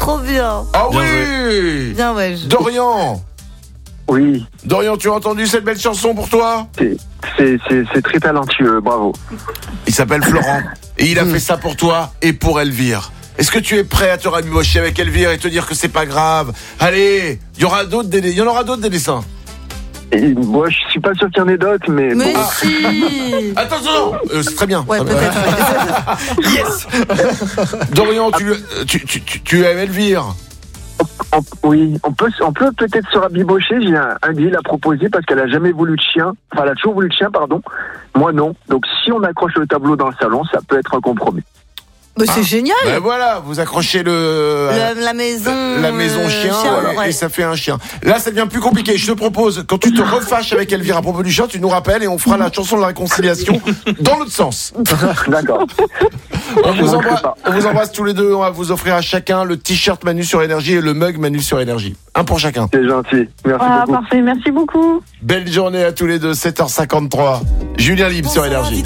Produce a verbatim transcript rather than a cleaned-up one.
trop bien. Ah Bien oui. Bien, ouais. Je... Dorian. Oui, Dorian, tu as entendu cette belle chanson pour toi? c'est, c'est, c'est, c'est très talentueux, bravo. Il s'appelle Florent et il a fait ça pour toi et pour Elvire. Est-ce que tu es prêt à te rabibocher avec Elvire et te dire que c'est pas grave? Allez, il y aura d'autres des, il y en aura d'autres des dessins. Et moi, je suis pas sûr qu'il y en ait d'autres, mais, Mais bon. si. Attention, euh, c'est très bien. Ouais, peut-être. Yes. Dorian, tu, tu, tu, tu, tu aimes Elvire? On- oui, on peut, on peut peut-être se rabibocher. J'ai un, un deal à proposer parce qu'elle a jamais voulu de chien. Enfin, elle a toujours voulu de chien, pardon. Moi, non. Donc, si on accroche le tableau dans le salon, ça peut être un compromis. Bah, c'est génial. Ben voilà, vous accrochez le La, la maison. la maison euh, chien, voilà, ouais. et ça fait un chien. Là, ça devient plus compliqué. Je te propose, quand tu te refâches avec Elvire à propos du chien, tu nous rappelles et on fera la chanson de la réconciliation dans l'autre sens. D'accord. On vous, Je embrasse, manquerai pas. on vous embrasse tous les deux. On va vous offrir à chacun le t-shirt Manu sur Énergie et le mug Manu sur Énergie. Un pour chacun. C'est gentil. Merci Ah, beaucoup. parfait, merci beaucoup. Belle journée à tous les deux, sept heures cinquantre-trois. Julien Libre sur Énergie.